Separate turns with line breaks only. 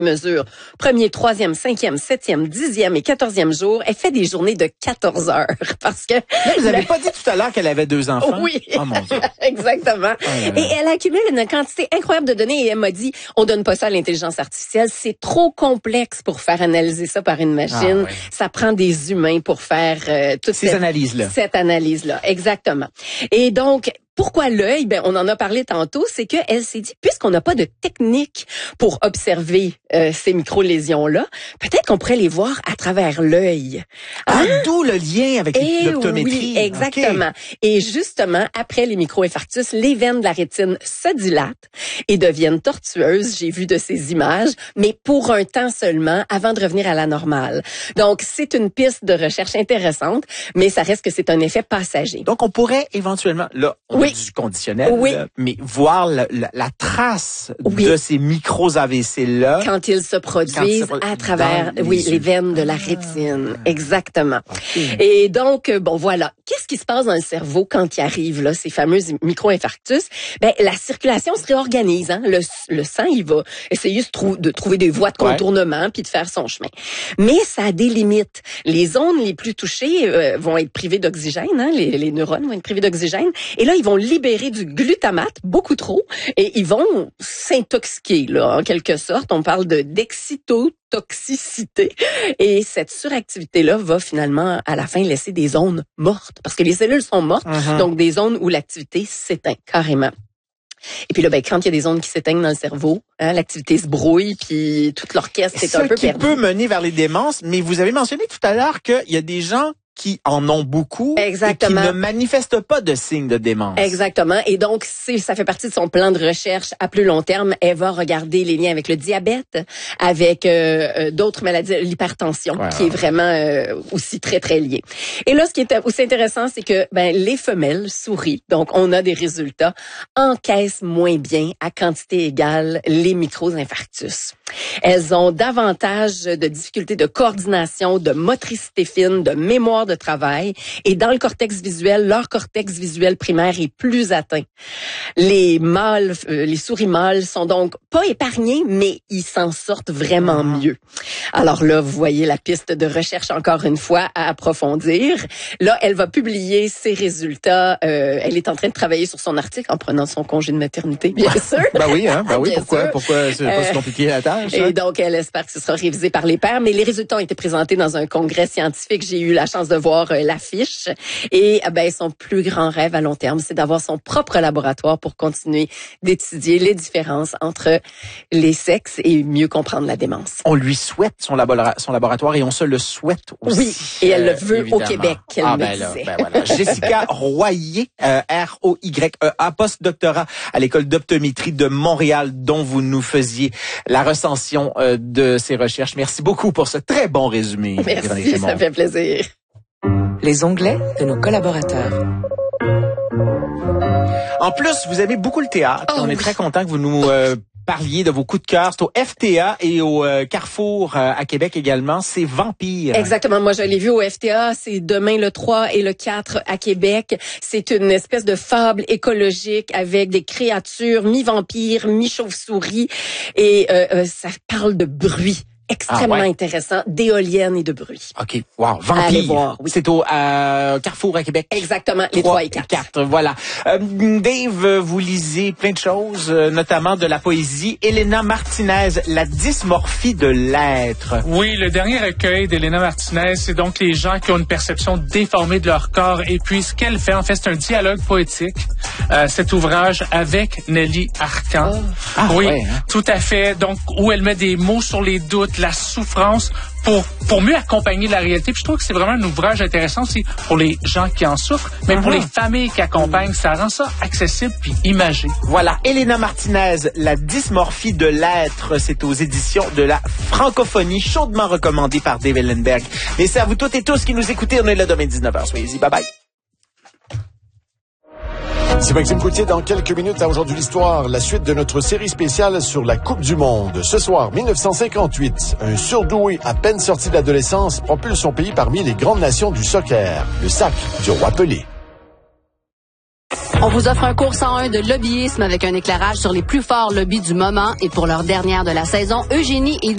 mesure. 1er, 3e, 5e, 7e, 10e et 14e jour, elle fait des journées de 14 heures parce que...
Là, vous avez pas dit tout à l'heure qu'elle avait 2 enfants?
Oui,
oh, mon Dieu.
Exactement. Et elle accumule une quantité incroyable de données et elle m'a dit, on donne pas ça à l'intelligence artificielle, c'est trop complexe pour faire analyser ça par une machine. Ça prend des humains pour faire toute
ces analyses-là.
Cette analyse-là, exactement. Et donc, pourquoi l'œil? Ben, on en a parlé tantôt, c'est qu'elle s'est dit, puisqu'on n'a pas de technique pour observer ces micro-lésions-là, peut-être qu'on pourrait les voir à travers l'œil.
Hein? D'où le lien avec l'optométrie.
Oui, exactement. Okay. Et justement, après les micro-infarctus, les veines de la rétine se dilatent et deviennent tortueuses. J'ai vu de ces images, mais pour un temps seulement, avant de revenir à la normale. Donc, c'est une piste de recherche intéressante, mais ça reste que c'est un effet passager.
Donc, on pourrait éventuellement, là, on a du conditionnel, là, mais voir la trace de ces micros AVC-là.
Quand ils se produisent à travers, les veines de la rétine. Exactement. Okay. Et donc, bon, voilà. Qu'est-ce qui se passe dans le cerveau quand il arrive, là, ces fameux micro-infarctus? Ben, la circulation se réorganise, hein. Le sang, il va essayer de trouver des voies de contournement puis de faire son chemin. Mais ça a des limites. Les zones les plus touchées vont être privées d'oxygène, hein. Les neurones vont être privés d'oxygène. Et là, ils vont libérer du glutamate, beaucoup trop, et ils vont s'intoxiquer, là, en quelque sorte. On parle d'excitotoxicité. Et cette suractivité-là va finalement, à la fin, laisser des zones mortes. Parce que les cellules sont mortes, donc des zones où l'activité s'éteint carrément. Et puis là, ben, quand il y a des zones qui s'éteignent dans le cerveau, hein, l'activité se brouille, puis tout l'orchestre est un peu perdu.
Ce qui peut mener vers les démences, mais vous avez mentionné tout à l'heure qu'il y a des gens qui en ont beaucoup et qui ne manifestent pas de signes de démence.
Exactement. Et donc, ça fait partie de son plan de recherche à plus long terme. Elle va regarder les liens avec le diabète, avec d'autres maladies, l'hypertension, qui est vraiment aussi très, très liée. Et là, ce qui est aussi intéressant, c'est que les femelles souris, donc on a des résultats, encaissent moins bien à quantité égale les micro-infarctus. Elles ont davantage de difficultés de coordination, de motricité fine, de mémoire de travail. Et dans le cortex visuel, leur cortex visuel primaire est plus atteint. Les mâles, les souris mâles sont donc pas épargnés, mais ils s'en sortent vraiment mieux. Alors là, vous voyez la piste de recherche encore une fois à approfondir. Là, elle va publier ses résultats. Elle est en train de travailler sur son article en prenant son congé de maternité, bien sûr.
Oui, pourquoi c'est pas si compliqué la tâche?
Et donc, elle espère que ce sera révisé par les pairs. Mais les résultats ont été présentés dans un congrès scientifique. J'ai eu la chance de voir l'affiche. Et son plus grand rêve à long terme, c'est d'avoir son propre laboratoire pour continuer d'étudier les différences entre les sexes et mieux comprendre la démence.
On lui souhaite son laboratoire et on se le souhaite aussi.
Oui, et elle le veut évidemment. Au Québec, elle me disait.
Voilà. Jessica Royer, R-O-Y-E-A, post-doctorat à l'École d'optométrie de Montréal, dont vous nous faisiez la recension de ses recherches. Merci beaucoup pour ce très bon résumé.
Merci, ça fait plaisir.
Les onglets de nos collaborateurs.
En plus, vous aimez beaucoup le théâtre. On est très content que vous nous parliez de vos coups de cœur. C'est au FTA et au Carrefour à Québec également. C'est Vampire.
Exactement. Moi, je l'ai vu au FTA. C'est demain le 3 et le 4 à Québec. C'est une espèce de fable écologique avec des créatures mi-vampires, mi-chauve-souris. Et ça parle de bruit. Extrêmement intéressant, d'éoliennes et de bruit.
OK. Wow. Vampire.
Allez voir, oui.
C'est au Carrefour à Québec.
Exactement, les 3 et 4.
Voilà. Dave, vous lisez plein de choses, notamment de la poésie. Elena Martinez, La dysmorphie de l'être.
Oui, le dernier recueil d'Elena Martinez, c'est donc les gens qui ont une perception déformée de leur corps. Et puis, ce qu'elle fait, en fait, c'est un dialogue poétique, cet ouvrage avec Nelly Arcan. Tout à fait. Donc, où elle met des mots sur les doutes, la souffrance pour mieux accompagner la réalité. Puis je trouve que c'est vraiment un ouvrage intéressant aussi pour les gens qui en souffrent, mais pour les familles qui accompagnent, ça rend ça accessible puis imagé.
Voilà, Elena Martinez, La dysmorphie de l'être, c'est aux éditions de la francophonie, chaudement recommandé par Dave Ellenberg. Merci à vous toutes et tous qui nous écoutez. On est là demain 19h. Soyez-y. Bye bye.
C'est Maxime Coutier. Dans quelques minutes à Aujourd'hui l'Histoire, la suite de notre série spéciale sur la Coupe du Monde. Ce soir, 1958, un surdoué à peine sorti de l'adolescence propulse son pays parmi les grandes nations du soccer. Le sacre du roi Pelé.
On vous offre un cours 101 de lobbyisme avec un éclairage sur les plus forts lobbies du moment et pour leur dernière de la saison, Eugénie et